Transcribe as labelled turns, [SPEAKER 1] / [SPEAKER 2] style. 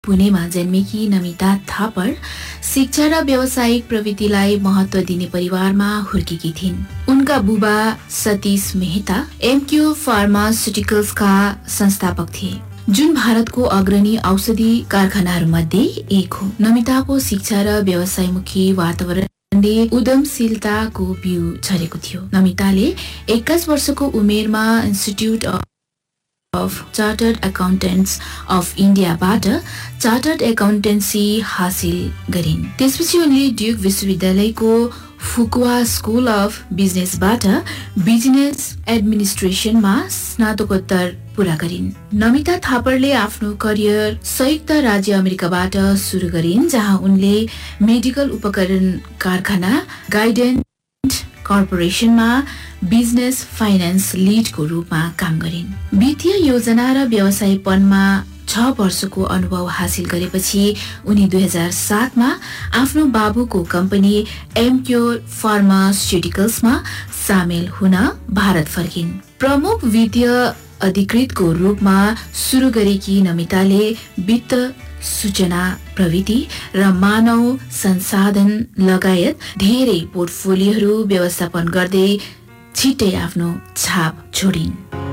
[SPEAKER 1] पुणेमा जन्मेकी नमिता थापर शिक्षा र व्यावसायिक प्रवृत्तिलाई महत्त्व दिने परिवारमा हुर्केकी थिइन्। उनका बुबा सतीश मेहता एमक्यू फार्मास्युटिकल्सका संस्थापक थिए, जुन भारतको अग्रणी औषधि कारखानाहरूमध्ये एक हो। नमिताको शिक्षा र व्यवसायमुखी वातावरणले उद्यमशीलताको बिउ छरेको थियो। नमिताले 21 वर्षको उमेरमा institute of chartered accountants of इन्डियाबाट chartered accountancy हासिल गरिन्। त्यसपछि उनले ड्युक विश्वविद्यालयको फुकुवा स्कुल अफ बिजनेसबाट बिजनेस एडमिनिस्ट्रेसनमा स्नातकोत्तर पूरा गरिन्। नमिता थापरले आफ्नो करियर संयुक्त राज्य अमेरिकाबाट सुरु गरिन्, जहाँ उनले मेडिकल उपकरण कारखाना गाइडेन्ट कर्पोरेसनमा बिजनेस फाइनान्स लिडको रूपमा काम गरिन्। वित्तीय योजना र व्यवसायपनमा 6 वर्षको अनुभव हासिल गरेपछि उनी 2007 मा आफ्नो बाबुको कम्पनी एमक्योर फार्मास्युटिकल्समा सामेल हुन भारत फर्किन्। प्रमुख वित्तीय अधिकृतको रूपमा सुरु गरेकी नमिताले वित्त, सूचना प्रविधि र मानव संसाधन लगायत धेरै पोर्टफोलियोहरू व्यवस्थापन गर्दै छिट्टै आफ्नो छाप छोडिन्।